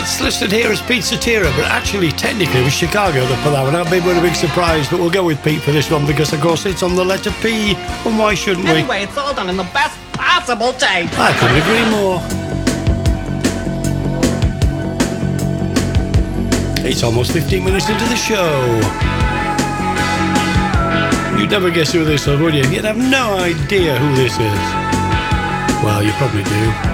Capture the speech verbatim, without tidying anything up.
it's listed here as Pizzatera, but actually, technically, it was Chicago that put that one out. Maybe we're a big surprise, but we'll go with Pete for this one because, of course, it's on the letter P, and why shouldn't we? Anyway, it's all done in the best possible taste. I couldn't agree more. It's almost fifteen minutes into the show. You'd never guess who this is, would you? You'd have no idea who this is. Well, you probably do.